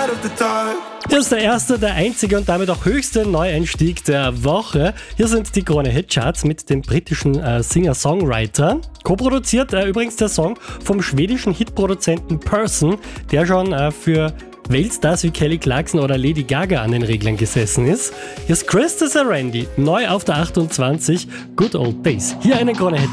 Hier ist der erste, der einzige und damit auch höchste Neueinstieg der Woche. Hier sind die Krone Hit Charts mit dem britischen Singer-Songwriter. Co-produziert übrigens der Song vom schwedischen Hitproduzenten Person, der schon für Weltstars wie Kelly Clarkson oder Lady Gaga an den Reglern gesessen ist. Hier ist Krista Randy, neu auf der 28, Good Old Days. Hier eine Krone Hit